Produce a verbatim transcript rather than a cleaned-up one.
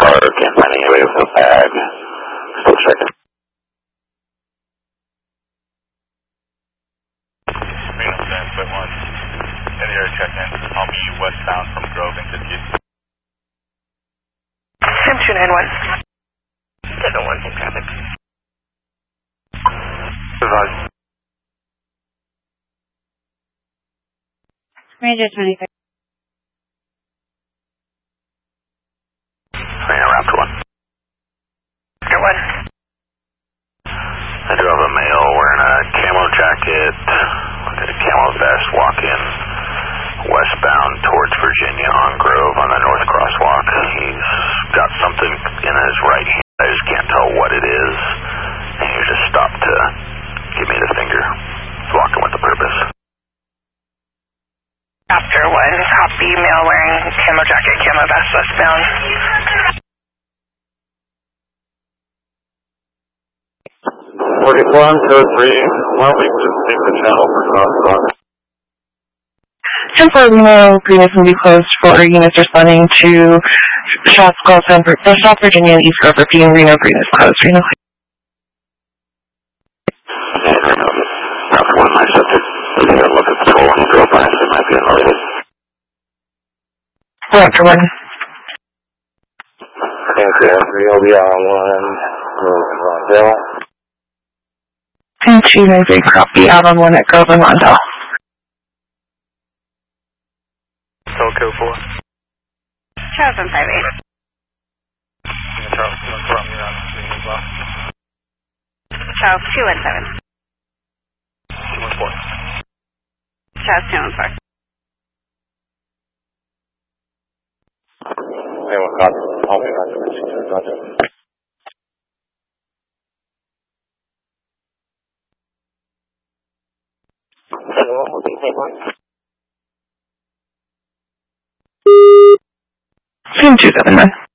car, can't find anybody with a bag. Still checking. Reno ten point one. In the air check in. I'll be westbound from Grove into T. Sim two nine one. seven one six traffic. Advise. Ranger twenty-three. Reno Raptor one. Raptor one. I do have a male wearing a camo jacket, with a camo vest, walking westbound towards Virginia on Grove on the North Crosswalk. He's got something in his right hand. I just can't tell what it is. And he just stopped to give me the finger. He's walking with a purpose. Raptor one. Copy. Male wearing camo jacket, camo vest, westbound. forty-one, two three, why don't we just take the channel for crosswalk? ten four Reno, Green is going to be closed for units responding to shots called South Virginia and East Grove, repeating Reno, Green is closed. Reno. Yeah, Reno. That's one of my subjects. We need to look at the patrol and drill by, so it might be unrelated. Raptor one. Thank you. We'll be on one. Rondell. And two nine three, copy. Out on one at Grove and Rondell. Tokyo four. Charles one five eight. Charles two one seven. Charles two one seven. two one four. Charles two one four. Anyone got it? I'll be back to the got it. Sim two seven nine.